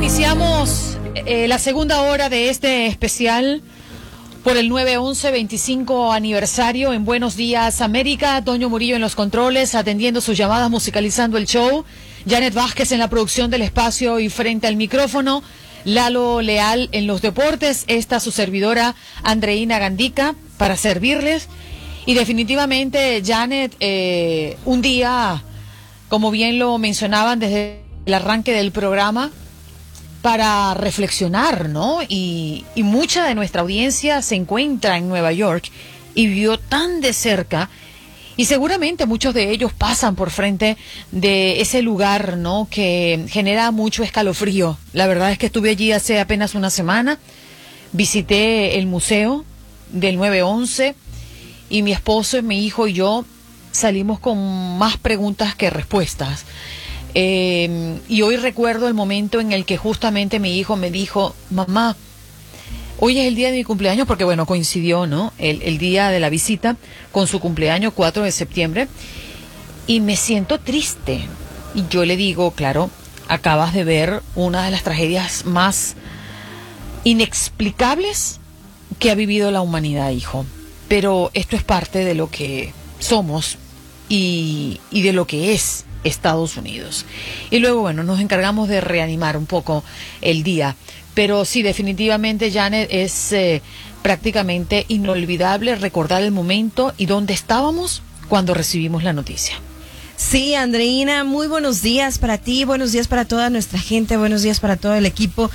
Iniciamos la segunda hora de este especial por el 9/11, 25 aniversario en Buenos Días América. Toño Murillo en los controles, atendiendo sus llamadas, musicalizando el show. Janet Vázquez en la producción del espacio y frente al micrófono. Lalo Leal en los deportes. Esta su servidora Andreina Gandica para servirles. Y definitivamente, Janet, un día, como bien lo mencionaban desde el arranque del programa, para reflexionar, ¿no? Y mucha de nuestra audiencia se encuentra en Nueva York y vio tan de cerca, y seguramente muchos de ellos pasan por frente de ese lugar, ¿no? Que genera mucho escalofrío. La verdad es que estuve allí hace apenas una semana, visité el museo del 9/11 y mi esposo, mi hijo y yo salimos con más preguntas que respuestas. Y hoy recuerdo el momento en el que justamente mi hijo me dijo: mamá, hoy es el día de mi cumpleaños, porque bueno, coincidió, ¿no? El día de la visita con su cumpleaños, 4 de septiembre, y me siento triste. Y yo le digo: claro, acabas de ver una de las tragedias más inexplicables que ha vivido la humanidad, hijo. Pero esto es parte de lo que somos y de lo que es Estados Unidos. Y luego, bueno, nos encargamos de reanimar un poco el día. Pero sí, definitivamente, Janet, es prácticamente inolvidable recordar el momento y dónde estábamos cuando recibimos la noticia. Sí, Andreina, muy buenos días para ti, buenos días para toda nuestra gente, buenos días para todo el equipo.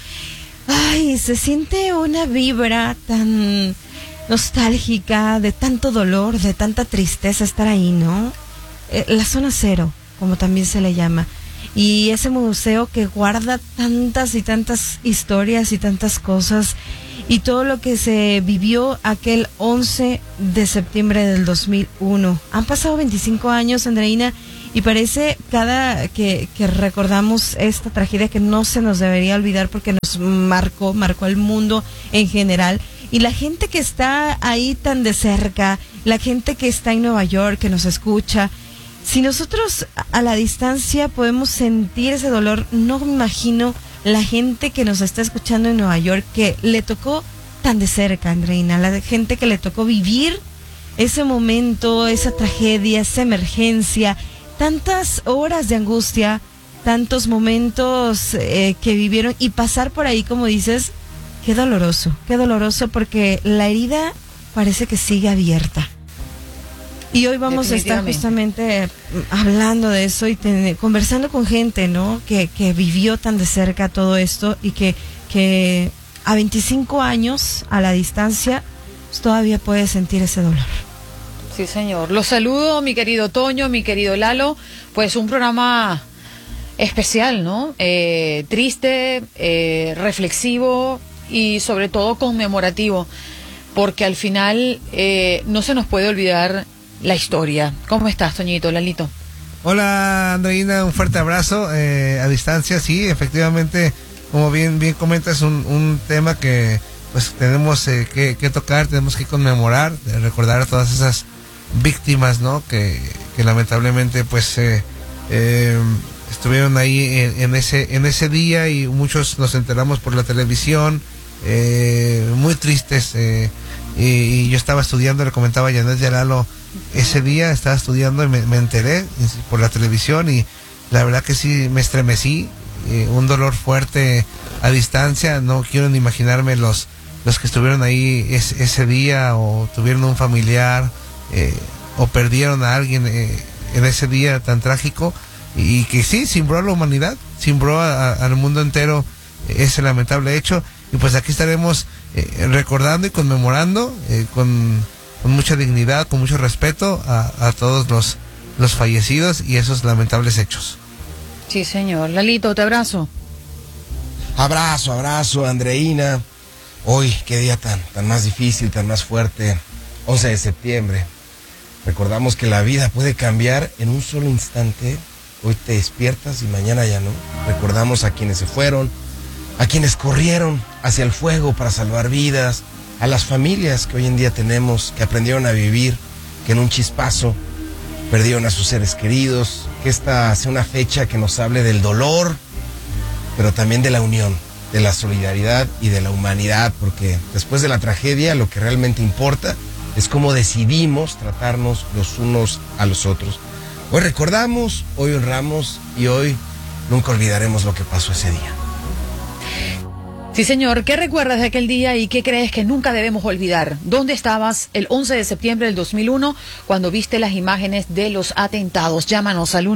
Ay, se siente una vibra tan nostálgica, de tanto dolor, de tanta tristeza estar ahí, ¿no? La zona cero, como también se le llama, y ese museo que guarda tantas y tantas historias y tantas cosas, y todo lo que se vivió aquel 11 de septiembre del 2001. Han pasado 25 años, Andreina, y parece cada que recordamos esta tragedia que no se nos debería olvidar, porque nos marcó al mundo en general. Y la gente que está ahí tan de cerca, la gente que está en Nueva York, que nos escucha, si nosotros a la distancia podemos sentir ese dolor, no me imagino la gente que nos está escuchando en Nueva York, que le tocó tan de cerca, Andreina, la gente que le tocó vivir ese momento, esa tragedia, esa emergencia, tantas horas de angustia, tantos momentos que vivieron, y pasar por ahí, como dices, qué doloroso, porque la herida parece que sigue abierta. Y hoy vamos a estar justamente hablando de eso y conversando con gente, ¿no? Que vivió tan de cerca todo esto, y que a 25 años a la distancia pues, todavía puede sentir ese dolor. Sí, señor. Los saludo, mi querido Toño, mi querido Lalo. Pues un programa especial, ¿no? Triste, reflexivo y sobre todo conmemorativo, porque al final no se nos puede olvidar la historia. ¿Cómo estás, Toñito, Lalito? Hola, Andreina, un fuerte abrazo a distancia. Sí, efectivamente, como bien comentas, un tema que pues tenemos que tocar, tenemos que conmemorar, recordar a todas esas víctimas, ¿no? Que lamentablemente pues estuvieron ahí en ese día, y muchos nos enteramos por la televisión, muy tristes, y yo estaba estudiando, le comentaba a Janet Lalo, ese día estaba estudiando y me enteré por la televisión, y la verdad que sí me estremecí, un dolor fuerte a distancia. No quiero ni imaginarme los que estuvieron ahí ese día, o tuvieron un familiar, o perdieron a alguien en ese día tan trágico, y que sí, cimbró a la humanidad, cimbró al mundo entero ese lamentable hecho. Y pues aquí estaremos recordando y conmemorando con mucha dignidad, con mucho respeto a todos los fallecidos y esos lamentables hechos. Sí, señor. Lalito, te abrazo. Abrazo, Andreina. Hoy, qué día tan más difícil, tan más fuerte. 11 de septiembre. Recordamos que la vida puede cambiar en un solo instante. Hoy te despiertas y mañana ya no. Recordamos a quienes se fueron, a quienes corrieron hacia el fuego para salvar vidas, a las familias que hoy en día tenemos, que aprendieron a vivir, que en un chispazo perdieron a sus seres queridos. Que esta sea una fecha que nos hable del dolor, pero también de la unión, de la solidaridad y de la humanidad, porque después de la tragedia lo que realmente importa es cómo decidimos tratarnos los unos a los otros. Hoy recordamos, hoy honramos y hoy nunca olvidaremos lo que pasó ese día. Sí, señor. ¿Qué recuerdas de aquel día y qué crees que nunca debemos olvidar? ¿Dónde estabas el 11 de septiembre del 2001 cuando viste las imágenes de los atentados? Llámanos al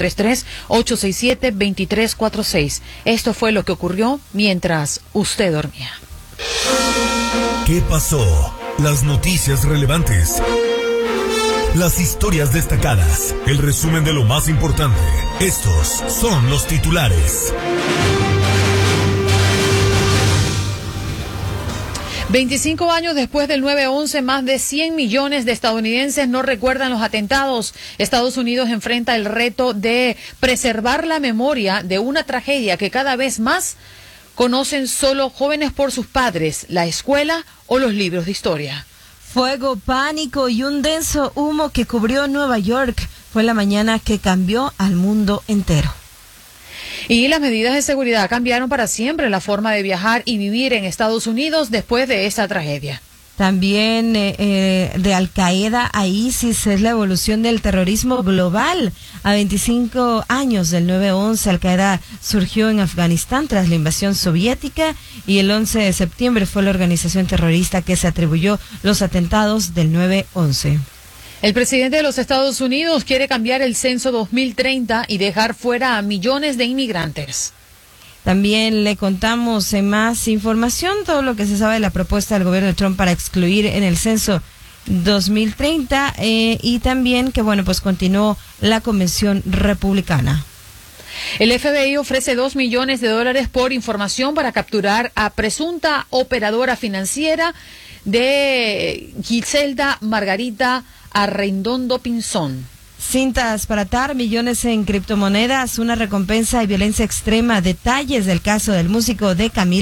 1-833-867-2346. Esto fue lo que ocurrió mientras usted dormía. ¿Qué pasó? Las noticias relevantes. Las historias destacadas. El resumen de lo más importante. Estos son los titulares. 25 años después del 9/11, más de 100 millones de estadounidenses no recuerdan los atentados. Estados Unidos enfrenta el reto de preservar la memoria de una tragedia que cada vez más conocen solo jóvenes por sus padres, la escuela o los libros de historia. Fuego, pánico y un denso humo que cubrió Nueva York. Fue la mañana que cambió al mundo entero. Y las medidas de seguridad cambiaron para siempre la forma de viajar y vivir en Estados Unidos después de esta tragedia. También de Al Qaeda a ISIS es la evolución del terrorismo global. A 25 años del 9/11, Al Qaeda surgió en Afganistán tras la invasión soviética y el 11 de septiembre fue la organización terrorista que se atribuyó los atentados del 9/11. El presidente de los Estados Unidos quiere cambiar el censo 2030 y dejar fuera a millones de inmigrantes. También le contamos en más información todo lo que se sabe de la propuesta del gobierno de Trump para excluir en el censo 2030 y también que, bueno, pues continuó la convención republicana. El FBI ofrece $2 millones por información para capturar a presunta operadora financiera de Giselda Margarita Arredondo Pinzón. Cintas para atar, millones en criptomonedas, una recompensa y violencia extrema. Detalles del caso del músico de Camilo